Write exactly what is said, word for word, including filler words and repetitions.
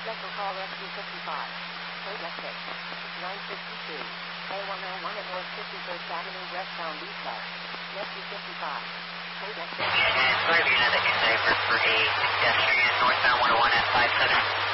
Special call Rescue fifty-five. Code S six. nine fifty-two. A one oh one at North fifty-first Avenue, westbound Eastside. Rescue fifty-five. Code S six. And sorry, unit that you say for, for a pedestrian northbound one oh one at five seven.